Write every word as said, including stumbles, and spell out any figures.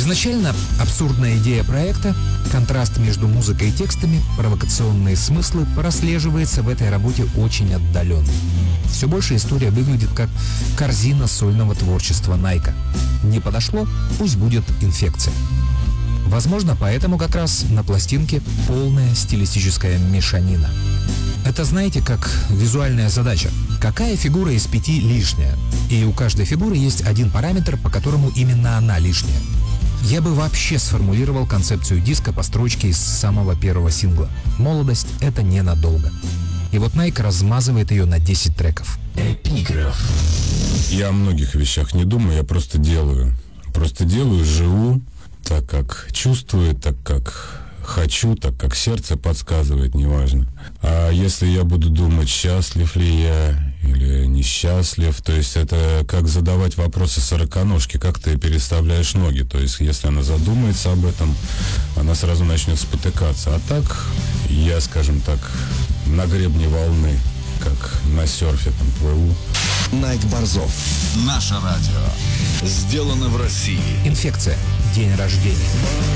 Изначально абсурдная идея проекта, контраст между музыкой и текстами, провокационные смыслы прослеживается в этой работе очень отдаленно. Все больше история выглядит как корзина сольного творчества Найка. Не подошло? Пусть будет инфекция. Возможно, поэтому как раз на пластинке полная стилистическая мешанина. Это, знаете, как визуальная задача. Какая фигура из пяти лишняя? И у каждой фигуры есть один параметр, по которому именно она лишняя. Я бы вообще сформулировал концепцию диска по строчке из самого первого сингла. «Молодость — это ненадолго». И вот Найк размазывает ее на десять треков. Эпиграф. Я о многих вещах не думаю, я просто делаю. Просто делаю, живу так, как чувствую, так, как хочу, так, как сердце подсказывает, неважно. А если я буду думать, счастлив ли я или несчастлив, то есть это как задавать вопросы сороконожке, как ты переставляешь ноги. То есть если она задумается об этом, она сразу начнет спотыкаться. А так, я, скажем так, на гребне волны, как на серфе там плыву. Найк Борзов. Наше радио. Сделано в России. Инфекция. День рождения.